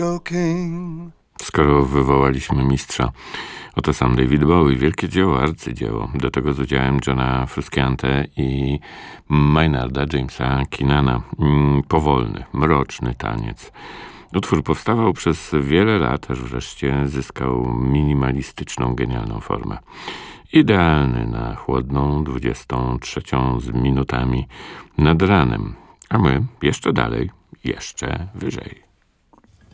Skoro wywołaliśmy mistrza, oto sam David Bowie, wielkie dzieło, arcydzieło, do tego z udziałem Johna Frusciante i Maynarda Jamesa Keenana. Powolny, mroczny taniec. Utwór powstawał przez wiele lat, aż wreszcie zyskał minimalistyczną, genialną formę. Idealny na chłodną 23 z minutami nad ranem, a my jeszcze dalej, jeszcze wyżej.